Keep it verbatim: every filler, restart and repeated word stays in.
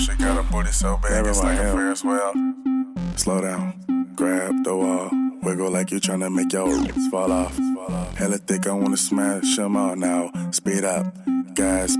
She got a booty so big, Never it's like mind a him. Ferris wheel. Slow down, grab the wall, wiggle like you tryna make your fall off. Hella thick, I wanna smash them all now. Speed up, gas,